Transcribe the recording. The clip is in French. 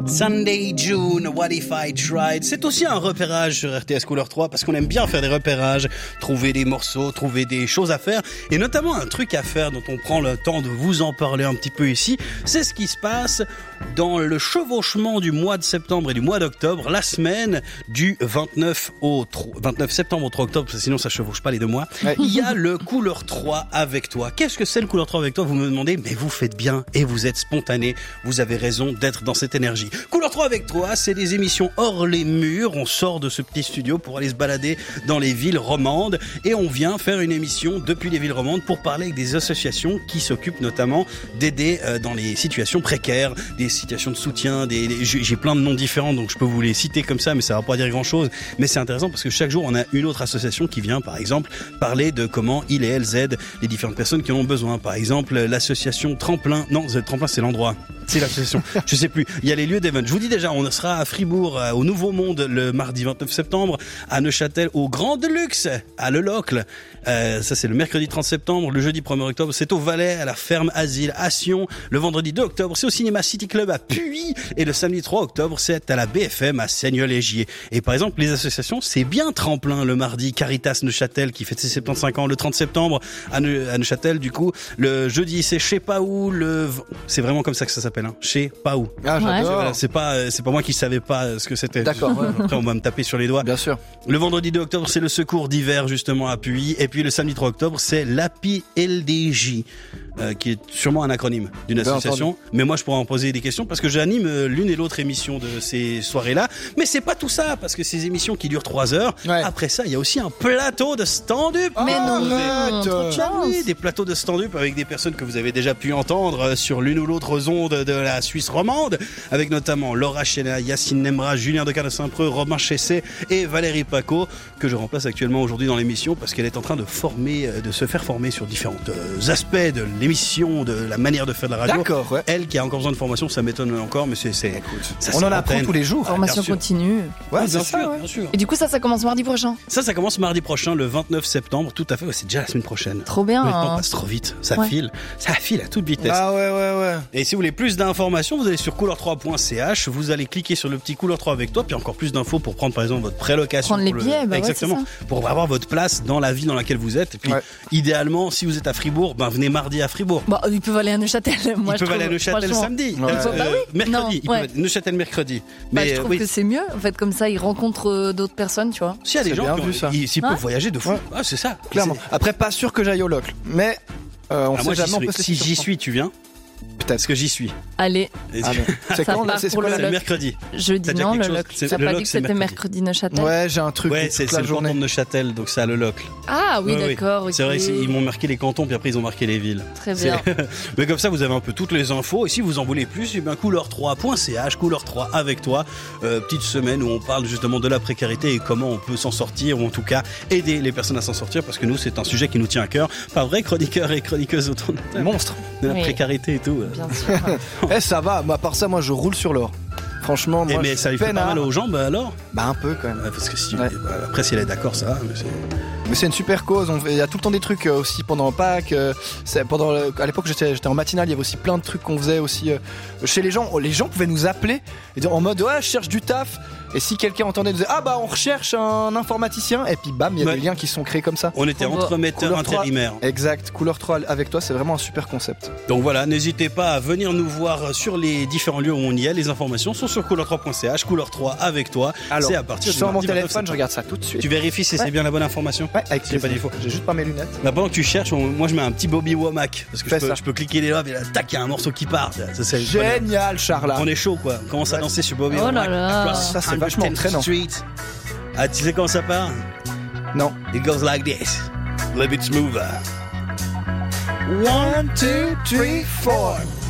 Sunday June, What If I Tried. C'est aussi un repérage sur RTS Couleur 3 parce qu'on aime bien faire des repérages, trouver des morceaux, trouver des choses à faire et notamment un truc à faire dont on prend le temps de vous en parler un petit peu ici. C'est ce qui se passe dans le chevauchement du mois de septembre et du mois d'octobre, la semaine du 29 septembre au 3 octobre, parce que sinon ça chevauche pas les 2 mois. Ouais. Il y a le Couleur 3 avec toi. Qu'est-ce que c'est le Couleur 3 avec toi? Vous me demandez, mais vous faites bien et vous êtes spontané. Vous avez raison d'être dans cette énergie. Couleur 3 avec toi, c'est des émissions hors les murs. On sort de ce petit studio pour aller se balader dans les villes romandes et on vient faire une émission depuis les villes romandes pour parler avec des associations qui s'occupent notamment d'aider dans les situations précaires, des situations de soutien, j'ai plein de noms différents donc je peux vous les citer comme ça mais ça va pas dire grand chose, mais c'est intéressant parce que chaque jour on a une autre association qui vient par exemple parler de comment ils et elles aident les différentes personnes qui en ont besoin. Par exemple l'association Tremplin, non Tremplin c'est l'endroit, c'est l'association, je sais plus, il y a les lieux d'event. Je vous dis déjà, on sera à Fribourg au Nouveau Monde le mardi 29 septembre, à Neuchâtel au Grand Deluxe, à Le Locle, ça c'est le mercredi 30 septembre, le jeudi 1er octobre c'est au Valais, à la ferme Asile à Sion, le vendredi 2 octobre c'est au cinéma City Club à Puy et le samedi 3 octobre c'est à la BFM à Seigneur-Légier. Et par exemple les associations, c'est bien Tremplin le mardi, Caritas Neuchâtel qui fête ses 75 ans le 30 septembre à Neuchâtel, du coup le jeudi c'est chez Paou, c'est vraiment comme ça que ça s'appelle, hein, chez Paou. Ah j'adore. Voilà, c'est pas moi qui savais pas ce que c'était. D'accord. Ouais. Après on va me taper sur les doigts. Bien sûr. Le vendredi 2 octobre c'est le secours d'hiver justement à Puy et puis le samedi 3 octobre c'est l'API LDJ. Qui est sûrement un acronyme d'une association, mais moi je pourrais en poser des questions parce que j'anime l'une et l'autre émission de ces soirées-là, mais c'est pas tout ça parce que ces émissions qui durent 3 heures, après ça il y a aussi un plateau de stand-up. Mais non, des plateaux de stand-up avec des personnes que vous avez déjà pu entendre sur l'une ou l'autre onde de la Suisse romande, avec notamment Laura Chena, Yacine Nemra, Julien de Saint-Preux, Romain Chessé et Valérie Paco, que je remplace actuellement aujourd'hui dans l'émission parce qu'elle est en train de se faire former sur différents aspects de l'émission, de la manière de faire de la radio. D'accord, ouais. Elle qui a encore besoin de formation, ça m'étonne encore, mais c'est écoute, on en apprend tous les jours. Formation continue. Ouais, bien sûr. Et du coup, ça commence mardi prochain. Ça commence mardi prochain, le 29 septembre, tout à fait. Ouais, c'est déjà la semaine prochaine. Trop bien. Le temps passe trop vite. Ça file à toute vitesse. Ah ouais. Et si vous voulez plus d'informations, vous allez sur couleur3.ch, vous allez cliquer sur le petit Couleur 3 avec toi, puis encore plus d'infos pour prendre par exemple votre prélocation. Prendre les billets, exactement. Pour avoir votre place dans la ville dans laquelle vous êtes. Et puis, idéalement, si vous êtes à Fribourg, venez mardi à Fribourg. Bah, ils peuvent aller à Neuchâtel. Ils peuvent aller à Neuchâtel samedi. Mercredi. Neuchâtel mercredi. Mais je trouve que c'est mieux. En fait, comme ça, ils rencontrent d'autres personnes, tu vois. S'il y a des gens qui peuvent voyager de fou. Ah, c'est ça. Clairement. Après, pas sûr que j'aille au Locle. Mais on sait jamais. Si j'y suis, tu viens. Peut-être. Parce que j'y suis. Allez. C'est quand le mercredi. Jeudi, non, le Locle. T'as pas dit que c'était mercredi Neuchâtel? Ouais, j'ai un truc. Ouais, c'est le canton de Neuchâtel, donc c'est à Le Locle. Ah oui, d'accord. C'est vrai qu'ils m'ont marqué les cantons, puis après ils ont marqué les villes. Très bien. Mais comme ça, vous avez un peu toutes les infos. Et si vous en voulez plus, couleur3.ch, Couleur 3 avec toi. Petite semaine où on parle justement de la précarité et comment on peut s'en sortir, ou en tout cas aider les personnes à s'en sortir, parce que nous, c'est un sujet qui nous tient à cœur. Pas vrai, chroniqueurs et chroniqueuses autour de monstre de la précarité et tout. Bien sûr. Ça va, à part ça, moi je roule sur l'or. Franchement, moi mais ça lui fait pas mal aux jambes alors? Bah un peu quand même. Parce que après si elle est d'accord ça va. Mais c'est une super cause. Il y a tout le temps des trucs aussi pendant Pâques. À l'époque j'étais en matinale, il y avait aussi plein de trucs qu'on faisait aussi chez les gens. Les gens pouvaient nous appeler et dire en mode je cherche du taf. Et si quelqu'un entendait, disait on recherche un informaticien, et puis bam, il y a des liens qui sont créés comme ça. On était entremetteurs intérimaires. Exact. Couleur 3 avec toi, c'est vraiment un super concept. Donc voilà, n'hésitez pas à venir nous voir sur les différents lieux où on y est. Les informations sont sur couleur3.ch, Couleur 3 avec toi. Alors, c'est à partir je sors mon téléphone, je regarde ça tout de suite. Tu vérifies si c'est bien la bonne information? Ouais, avec plaisir. J'ai juste pas mes lunettes. Pendant que tu cherches, moi je mets un petit Bobby Womack parce que je peux cliquer les doigts et là, tac, il y a un morceau qui part. Ça, génial, Charles. On est chaud quoi. On commence à danser sur Bobby Womack. Ça c'est vachement entraînant. Ah, tu sais comment ça part? Non. It goes like this. A little bit smoother. 1, 2, 3, 4.